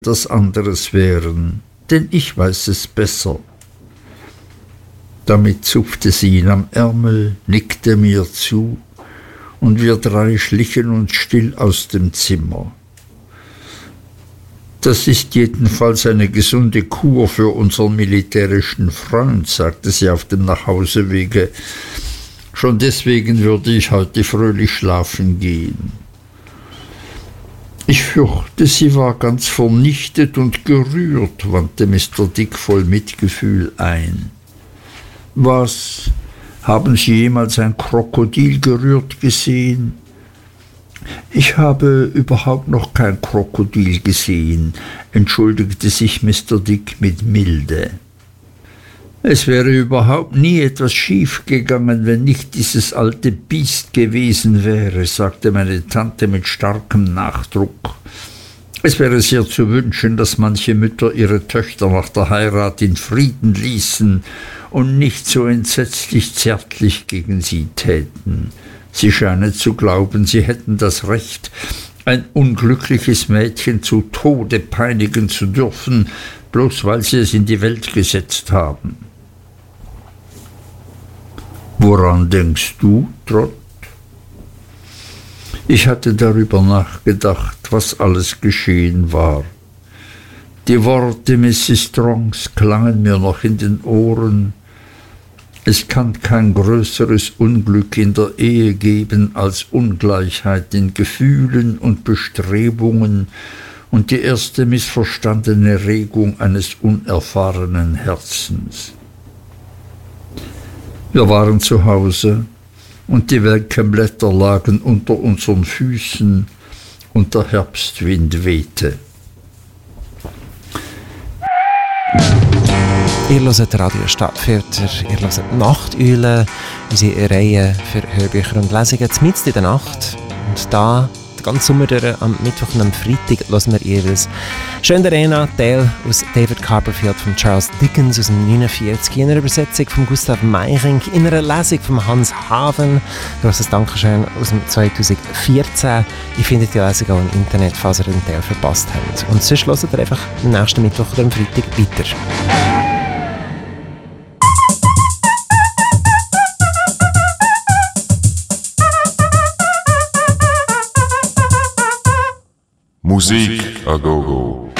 das anderes wären, denn ich weiß es besser. Damit zupfte sie ihn am Ärmel, nickte mir zu, und wir drei schlichen uns still aus dem Zimmer. Das ist jedenfalls eine gesunde Kur für unseren militärischen Freund, sagte sie auf dem Nachhausewege. Schon deswegen würde ich heute fröhlich schlafen gehen. Ich fürchte, sie war ganz vernichtet und gerührt, wandte Mr. Dick voll Mitgefühl ein. Was? Haben Sie jemals ein Krokodil gerührt gesehen? Ich habe überhaupt noch kein Krokodil gesehen, entschuldigte sich Mr. Dick mit Milde. Es wäre überhaupt nie etwas schief gegangen, wenn nicht dieses alte Biest gewesen wäre, sagte meine Tante mit starkem Nachdruck. Es wäre sehr zu wünschen, dass manche Mütter ihre Töchter nach der Heirat in Frieden ließen und nicht so entsetzlich zärtlich gegen sie täten. Sie scheinen zu glauben, sie hätten das Recht, ein unglückliches Mädchen zu Tode peinigen zu dürfen, bloß weil sie es in die Welt gesetzt haben. Woran denkst du, Trot? Ich hatte darüber nachgedacht, was alles geschehen war. Die Worte Mrs. Strongs klangen mir noch in den Ohren. Es kann kein größeres Unglück in der Ehe geben als Ungleichheit in Gefühlen und Bestrebungen und die erste missverstandene Regung eines unerfahrenen Herzens. Wir waren zu Hause, und die welken Blätter lagen unter unseren Füßen, und der Herbstwind wehte. Ihr hört Radio Stadtviertel, ihr hört Nachteulen, unsere Reihe für Hörbücher und Lesungen mitten in der Nacht. Und da, den ganzen Sommer durch, am Mittwoch und am Freitag, hören wir jeweils «Schön der Arena», Teil aus David Copperfield von Charles Dickens aus dem 1949, in einer Übersetzung von Gustav Meyrink, in einer Lesung von Hans Haven, grosses Dankeschön aus dem 2014. Ihr findet die Lesung auch im Internet, falls ihr den Teil verpasst habt. Und sonst hört ihr einfach am nächsten Mittwoch oder am Freitag weiter. Musik a go-go.